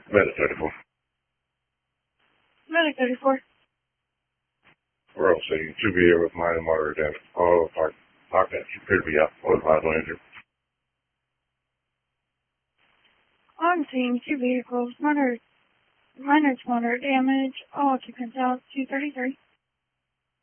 Medic 34. Medic 34. Royal City, 2 vehicle with minor moderate damage. All park that appear to be out. 45 injured. On scene, 2 vehicles, minor to moderate damage. All occupants out, 233.